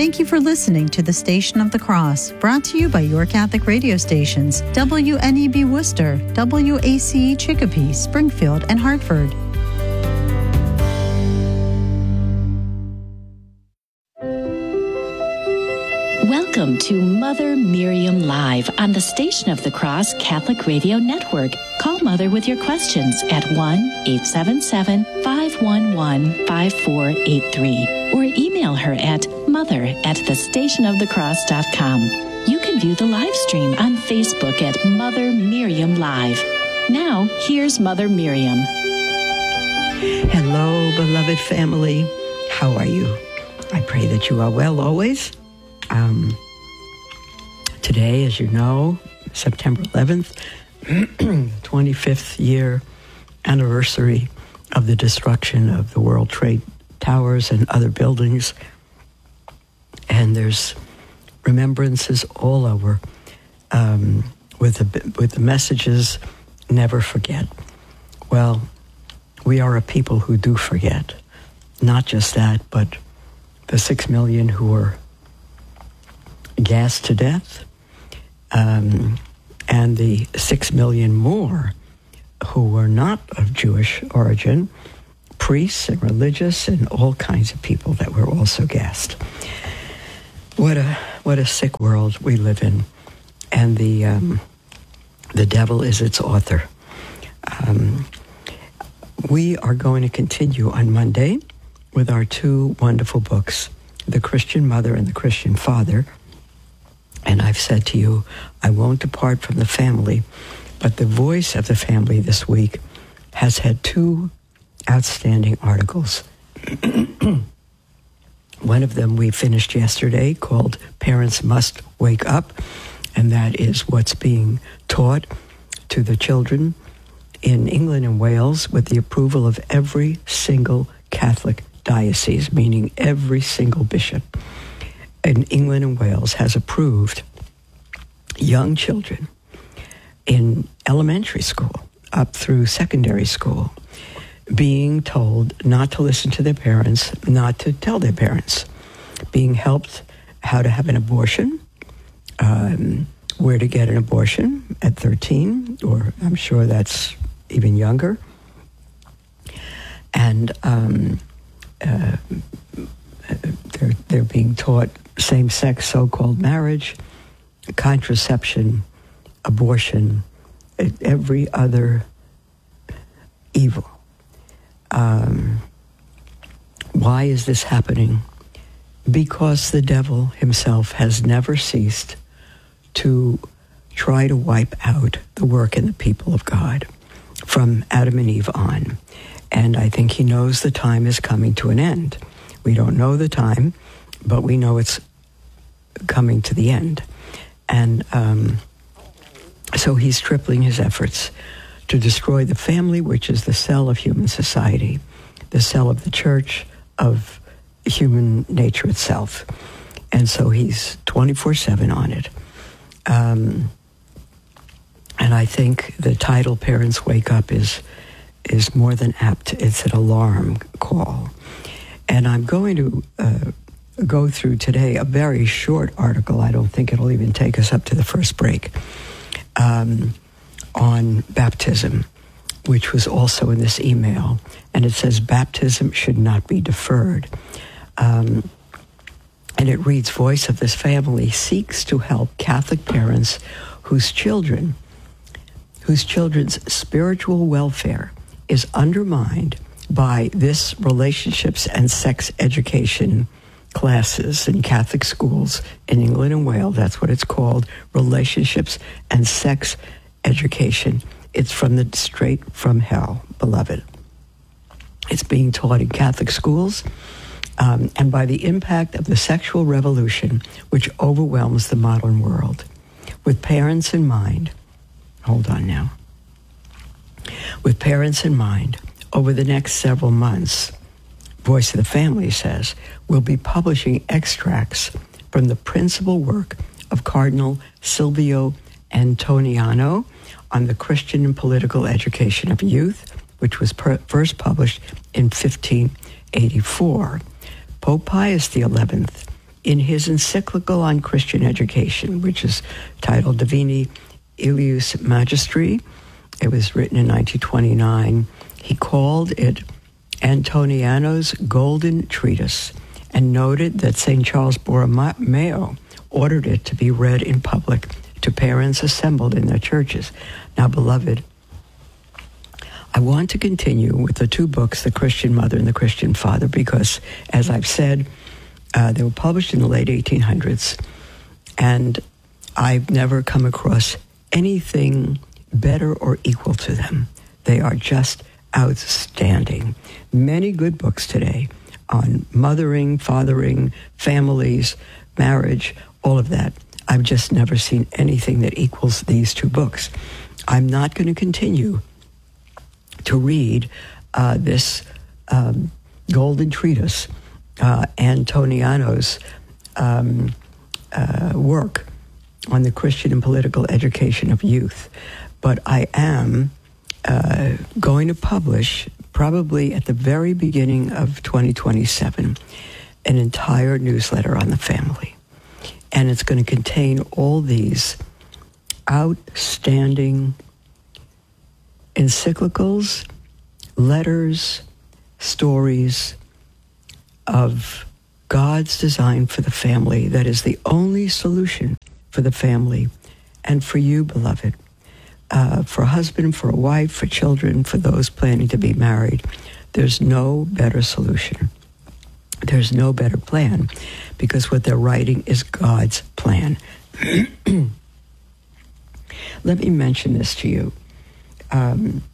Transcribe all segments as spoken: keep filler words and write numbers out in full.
Thank you for listening to the Station of the Cross, brought to you by your Catholic radio stations, W N E B Worcester, W A C E Chicopee, Springfield, and Hartford. Welcome to Mother Miriam Live on the Station of the Cross Catholic Radio Network. Call Mother with your questions at one eight seven seven, five one one, five four eight three or email her at mother at the station of the cross dot com. You can view the live stream on Facebook at Mother Miriam Live. Now, here's Mother Miriam. Hello, beloved family. How are you? I pray that you are well always. Um, today, as you know, September eleventh, twenty-fifth year anniversary of the destruction of the World Trade Towers and other buildings. And there's remembrances all over um, with the, with the messages, never forget. Well, we are a people who do forget. Not just that, but the six million who were gassed to death, um, and the six million more who were not of Jewish origin, priests and religious and all kinds of people that were also gassed. What a what a sick world we live in, and the um, the devil is its author. Um, we are going to continue on Monday with our two wonderful books, The Christian Mother and The Christian Father. And I've said to you, I won't depart from the family, but the voice of the family this week has had two outstanding articles. One of them we finished yesterday called Parents Must Wake Up, and that is what's being taught to the children in England and Wales with the approval of every single Catholic diocese, meaning every single bishop in England and Wales has approved young children in elementary school up through secondary school being told not to listen to their parents, not to tell their parents, being helped how to have an abortion, um, where to get an abortion at thirteen, or I'm sure that's even younger, and um, uh, they're, they're being taught same-sex so-called marriage, contraception, abortion, every other evil. Um, why is this happening? Because the devil himself has never ceased to try to wipe out the work and the people of God from Adam and Eve on. And I think he knows the time is coming to an end. We don't know the time, but we know it's coming to the end. And um, so he's tripling his efforts to destroy the family, which is the cell of human society, the cell of the church, of human nature itself. And so he's twenty-four seven on it. Um, and I think the title, Parents Wake Up, is is more than apt. It's an alarm call. And I'm going to uh, go through today a very short article. I don't think it'll even take us up to the first break, um, on baptism, which was also in this email. And it says, baptism should not be deferred. Um, and it reads, Voice of this Family seeks to help Catholic parents whose children, whose children's spiritual welfare is undermined by this relationships and sex education classes in Catholic schools in England and Wales. That's what it's called, relationships and sex education. It's from the straight from hell, beloved. It's being taught in Catholic schools, um, and by the impact of the sexual revolution, which overwhelms the modern world. With parents in mind, hold on now. With parents in mind, over the next several months, Voice of the Family says, we'll be publishing extracts from the principal work of Cardinal Silvio Antoniano on the Christian and political education of youth, which was per- first published in fifteen eighty-four. Pope Pius the eleventh in his encyclical on Christian education, which is titled Divini Illius Magistri. It was written in nineteen twenty-nine. He called it Antoniano's Golden Treatise and noted that Saint Charles Borromeo ordered it to be read in public to parents assembled in their churches. Now, beloved, I want to continue with the two books, The Christian Mother and The Christian Father, because, as I've said, uh, they were published in the late eighteen hundreds, and I've never come across anything better or equal to them. They are just outstanding. Many good books today on mothering, fathering, families, marriage, all of that. I've just never seen anything that equals these two books. I'm not going to continue to read uh, this um, golden treatise, uh, Antoniano's um, uh, work on the Christian and political education of youth. But I am uh, going to publish, probably at the very beginning of twenty twenty-seven, an entire newsletter on the family. And it's going to contain all these outstanding encyclicals, letters, stories of God's design for the family that is the only solution for the family and for you, beloved, uh, for a husband, for a wife, for children, for those planning to be married. There's no better solution. There's no better plan, because what they're writing is God's plan. Let me mention this to you. Um,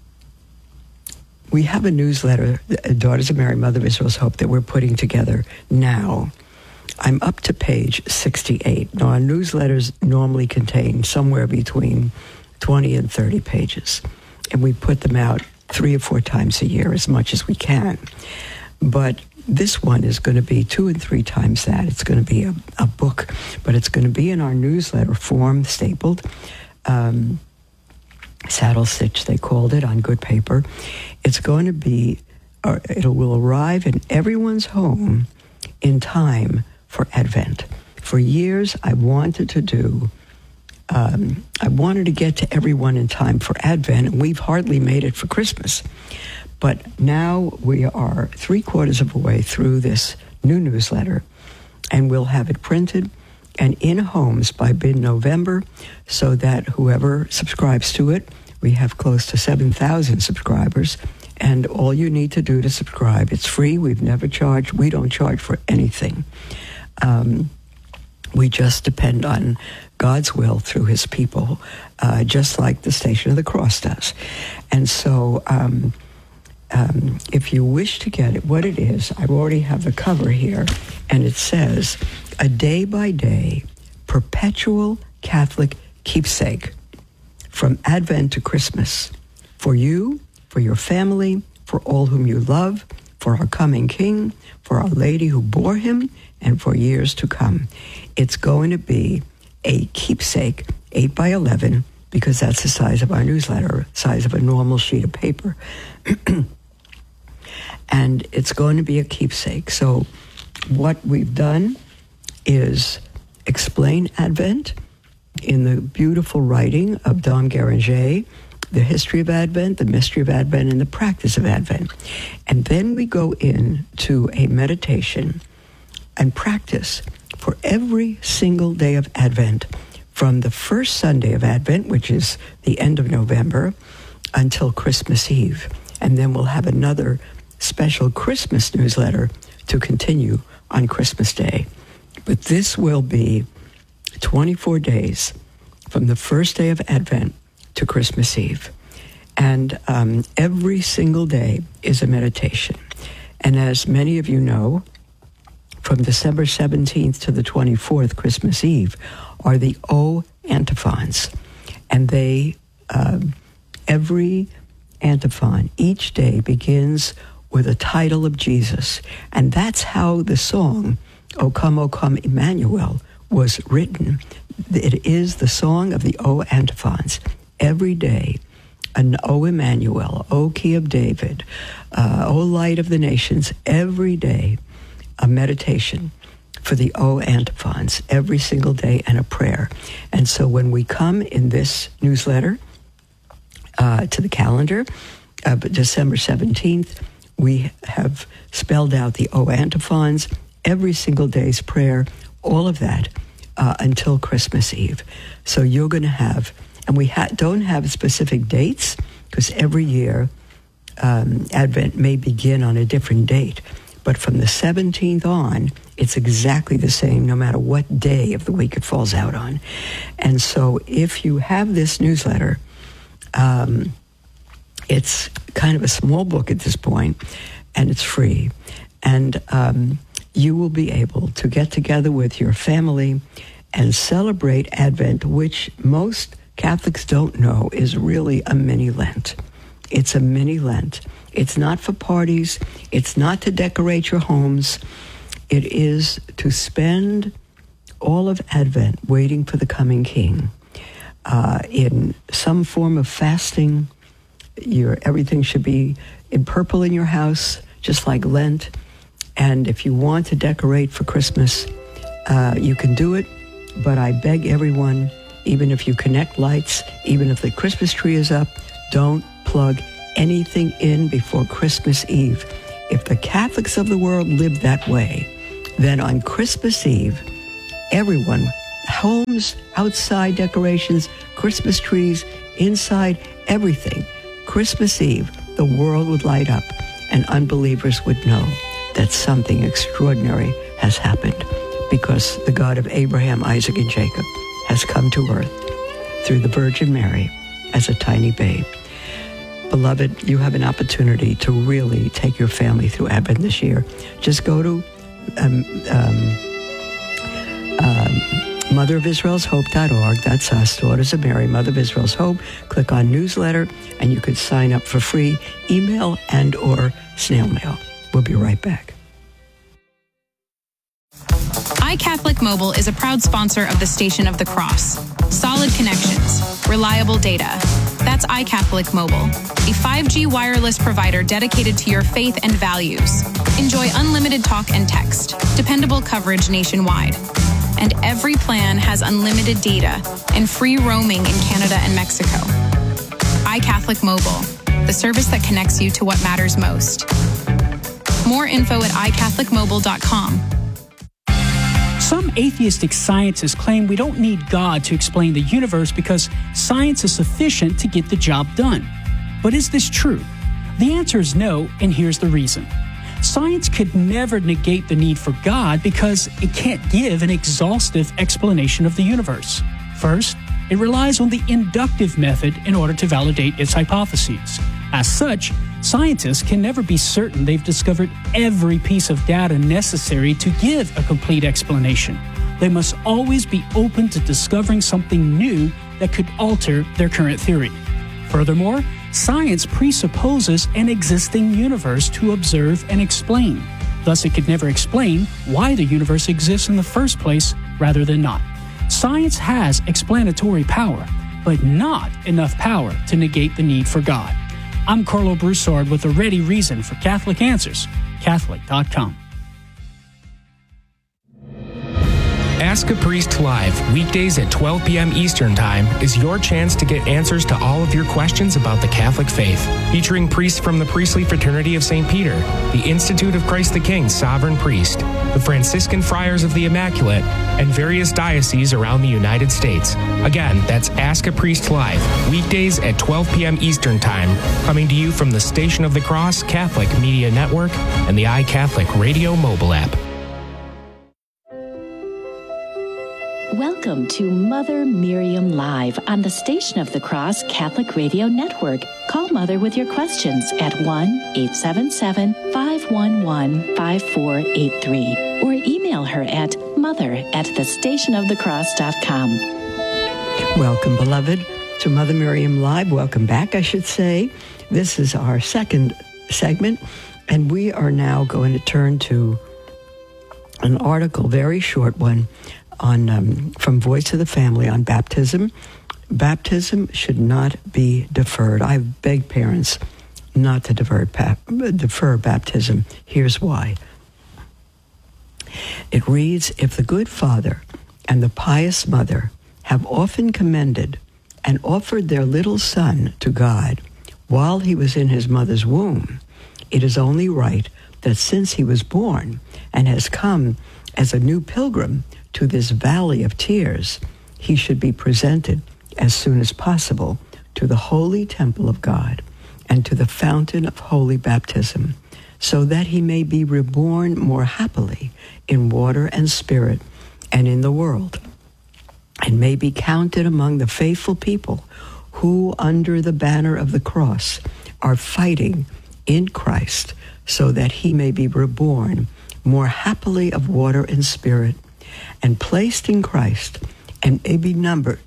we have a newsletter, Daughters of Mary, Mother of Israel's Hope, that we're putting together now. I'm up to page sixty-eight. Now, our newsletters normally contain somewhere between twenty and thirty pages, and we put them out three or four times a year, as much as we can. But this one is going to be two and three times that. It's going to be a, a book, but it's going to be in our newsletter form, stapled. Um, saddle stitch, they called it, on good paper. It's going to be, or it will arrive in everyone's home in time for Advent. For years, I wanted to do, um, I wanted to get to everyone in time for Advent, and we've hardly made it for Christmas. But now we are three quarters of a way through this new newsletter, and we'll have it printed and in homes by mid-November, so that whoever subscribes to it, we have close to seven thousand subscribers, and all you need to do to subscribe, it's free. We've never charged. We don't charge for anything. Um, we just depend on God's will through his people, uh, just like the Station of the Cross does. And so um, um, if you wish to get it, what it is, I already have the cover here, and it says, a day-by-day perpetual Catholic keepsake from Advent to Christmas, for you, for your family, for all whom you love, for our coming King, for Our Lady who bore him, and for years to come. It's going to be a keepsake, eight by eleven, because that's the size of our newsletter, size of a normal sheet of paper. And it's going to be a keepsake. So what we've done is explain Advent in the beautiful writing of Dom Guéranger, the history of Advent, the mystery of Advent, and the practice of Advent. And then we go into a meditation and practice for every single day of Advent, from the first Sunday of Advent, which is the end of November, until Christmas Eve. And then we'll have another special Christmas newsletter to continue on Christmas Day. But this will be twenty-four days from the first day of Advent to Christmas Eve. And um, every single day is a meditation. And as many of you know, from December seventeenth to the twenty-fourth, Christmas Eve, are the O antiphons. And they, uh, every antiphon, each day begins with a title of Jesus. And that's how the song, O Come, O Come, Emmanuel, was written. It is the song of the O antiphons. Every day, an O Emmanuel, O Key of David, uh, O Light of the Nations, every day, a meditation for the O antiphons every single day and a prayer. And so when we come in this newsletter uh, to the calendar, uh, December seventeenth, we have spelled out the O antiphons, every single day's prayer, all of that uh, until Christmas Eve. So you're going to have, and we ha- don't have specific dates because every year um, Advent may begin on a different date. But from the seventeenth on, it's exactly the same no matter what day of the week it falls out on. And so if you have this newsletter, um, it's kind of a small book at this point, and it's free. And um, you will be able to get together with your family and celebrate Advent, which most Catholics don't know is really a mini Lent. It's a mini Lent. It's not for parties. It's not to decorate your homes. It is to spend all of Advent waiting for the coming King uh, in some form of fasting. Your everything should be in purple in your house, just like Lent. And if you want to decorate for Christmas, uh, you can do it. But I beg everyone, even if you connect lights, even if the Christmas tree is up, don't plug anything in before Christmas Eve. If the Catholics of the world live that way, then on Christmas Eve, everyone, homes, outside decorations, Christmas trees, inside, everything, Christmas Eve, the world would light up and unbelievers would know that something extraordinary has happened because the God of Abraham, Isaac, and Jacob has come to earth through the Virgin Mary as a tiny babe. Beloved, you have an opportunity to really take your family through Advent this year. Just go to um, um, um, mother of israel's hope dot org. That's us, Daughters of Mary, Mother of Israel's Hope. Click on newsletter, and you could sign up for free email and or snail mail. We'll be right back. iCatholic Mobile is a proud sponsor of the Station of the Cross. Solid connections, reliable data. That's iCatholic Mobile, a five G wireless provider dedicated to your faith and values. Enjoy unlimited talk and text, dependable coverage nationwide. And every plan has unlimited data and free roaming in Canada and Mexico. iCatholic Mobile, the service that connects you to what matters most. More info at i catholic mobile dot com. Some atheistic scientists claim we don't need God to explain the universe because science is sufficient to get the job done. But is this true? The answer is no, and here's the reason. Science could never negate the need for God because it can't give an exhaustive explanation of the universe. First, it relies on the inductive method in order to validate its hypotheses. As such, scientists can never be certain they've discovered every piece of data necessary to give a complete explanation. They must always be open to discovering something new that could alter their current theory. Furthermore, science presupposes an existing universe to observe and explain. Thus, it could never explain why the universe exists in the first place rather than not. Science has explanatory power, but not enough power to negate the need for God. I'm Carlo Broussard with a ready reason for Catholic Answers, Catholic dot com. Ask a Priest Live, weekdays at twelve p.m. Eastern Time, is your chance to get answers to all of your questions about the Catholic faith. Featuring priests from the Priestly Fraternity of Saint Peter, the Institute of Christ the King Sovereign Priest, the Franciscan Friars of the Immaculate, and various dioceses around the United States. Again, that's Ask a Priest Live, weekdays at twelve p.m. Eastern Time, coming to you from the Station of the Cross Catholic Media Network and the iCatholic Radio mobile app. Welcome to Mother Miriam Live on the Station of the Cross Catholic Radio Network. Call Mother with your questions at one eight seven seven, five one one, five four eight three or email her at mother at the station of the cross dot com. Welcome, beloved, to Mother Miriam Live. Welcome back, I should say. This is our second segment, and we are now going to turn to an article, very short one, on um, from Voice of the Family on baptism. Baptism should not be deferred. I beg parents not to defer, defer baptism. Here's why. It reads, if the good father and the pious mother have often commended and offered their little son to God while he was in his mother's womb, it is only right that since he was born and has come as a new pilgrim to this valley of tears, he should be presented as soon as possible to the holy temple of God and to the fountain of holy baptism, so that he may be reborn more happily in water and spirit and in the world, and may be counted among the faithful people who, under the banner of the cross, are fighting in Christ, so that he may be reborn more happily of water and spirit, and placed in Christ, and may be numbered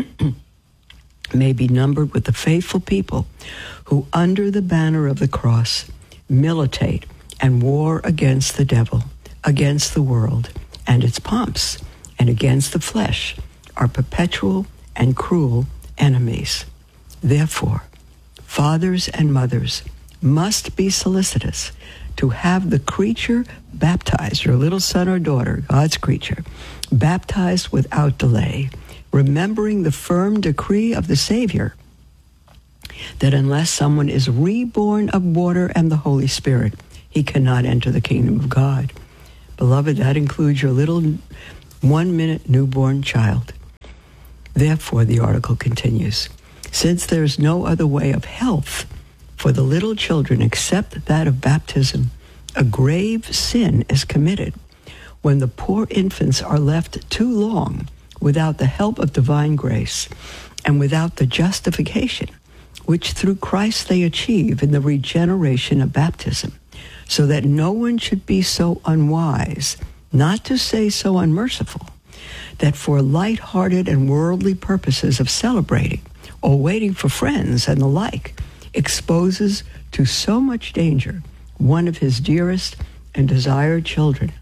may be numbered with the faithful people who, under the banner of the cross, militate and war against the devil, against the world and its pomps, and against the flesh, are perpetual and cruel enemies. Therefore, fathers and mothers must be solicitous to have the creature baptized, your little son or daughter, God's creature, baptized without delay, remembering the firm decree of the Savior that unless someone is reborn of water and the Holy Spirit, he cannot enter the kingdom of God. Beloved, that includes your little one-minute newborn child. Therefore, the article continues, since there is no other way of health for the little children except that of baptism, a grave sin is committed when the poor infants are left too long without the help of divine grace and without the justification which through Christ they achieve in the regeneration of baptism, so that no one should be so unwise, not to say so unmerciful, that for light-hearted and worldly purposes of celebrating or waiting for friends and the like, exposes to so much danger one of his dearest and desired children,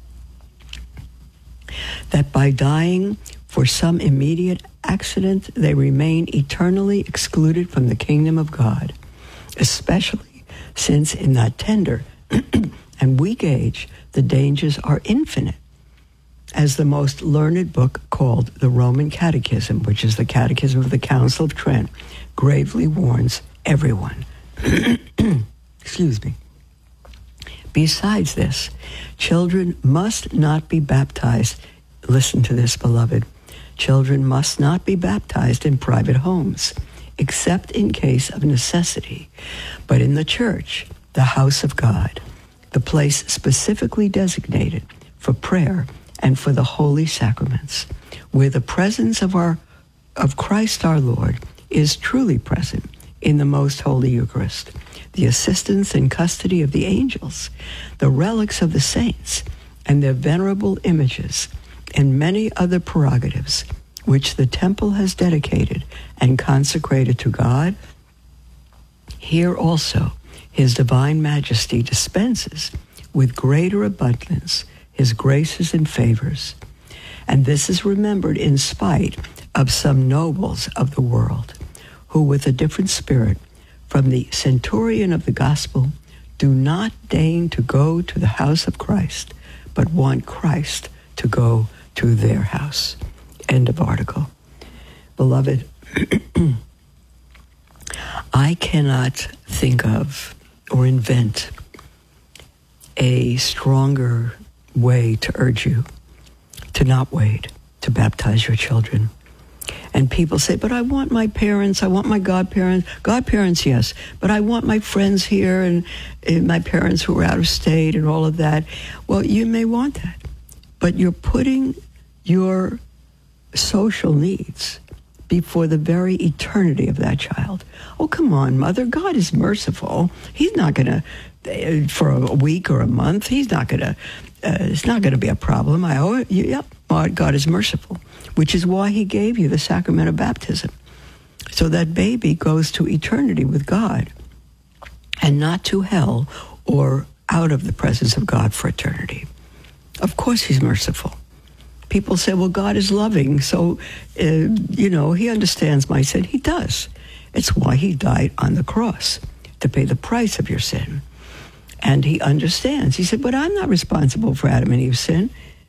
that by dying for some immediate accident they remain eternally excluded from the kingdom of God, especially since in that tender and weak age the dangers are infinite, as the most learned book called the Roman Catechism, which is the Catechism of the Council of Trent, gravely warns everyone. Excuse me. Besides this, children must not be baptized. Listen to this, beloved. Children must not be baptized in private homes, except in case of necessity, but in the church, the house of God, the place specifically designated for prayer and for the holy sacraments, where the presence of our of Christ our Lord is truly present in the most holy Eucharist, the assistance and custody of the angels, the relics of the saints, and their venerable images, and many other prerogatives which the temple has dedicated and consecrated to God. Here also his divine majesty dispenses with greater abundance his graces and favors, and this is remembered in spite of some nobles of the world, who with a different spirit from the centurion of the gospel do not deign to go to the house of Christ, but want Christ to go to their house. End of article. Beloved, I cannot think of or invent a stronger way to urge you to not wait to baptize your children. And people say, but I want my parents, I want my godparents. Godparents, yes, but I want my friends here and, and my parents who are out of state and all of that. Well, you may want that, but you're putting your social needs before the very eternity of that child. Oh, come on, mother. God is merciful. He's not going to, for a week or a month, he's not going to, uh, it's not going to be a problem. I owe it. Yep, God is merciful, which is why he gave you the sacrament of baptism, so that baby goes to eternity with God and not to hell or out of the presence of God for eternity. Of course he's merciful. People say, well, God is loving, so, uh, you know, he understands my sin. He does. It's why he died on the cross, to pay the price of your sin. And he understands. He said, but I'm not responsible for Adam and Eve's sin.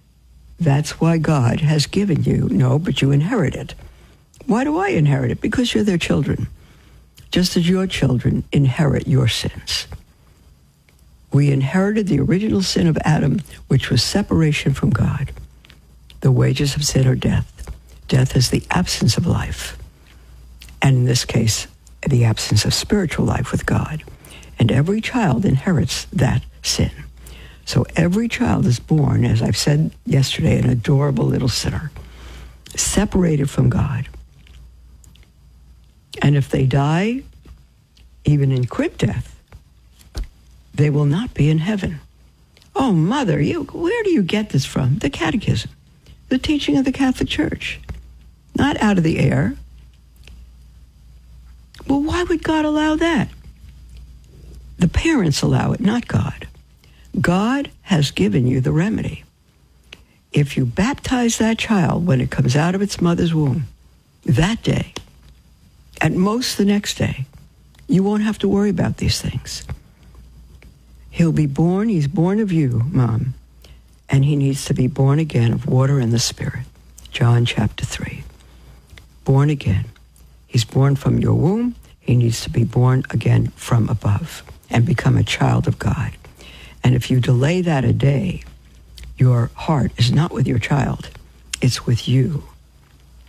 That's why God has given you. No, but you inherit it. Why do I inherit it? Because you're their children. Just as your children inherit your sins. We inherited the original sin of Adam, which was separation from God. The wages of sin are death. Death is the absence of life. And in this case, the absence of spiritual life with God. And every child inherits that sin. So every child is born, as I've said yesterday, an adorable little sinner, separated from God. And if they die, even in quick death, they will not be in heaven. Oh, Mother, you, where do you get this from? The Catechism, the teaching of the Catholic Church, not out of the air. Well, why would God allow that? The parents allow it, not God. God has given you the remedy. If you baptize that child when it comes out of its mother's womb, that day, at most the next day, you won't have to worry about these things. He'll be born, he's born of you, Mom, and he needs to be born again of water and the Spirit. John chapter three. Born again. He's born from your womb. He needs to be born again from above and become a child of God. And if you delay that a day, your heart is not with your child. It's with you.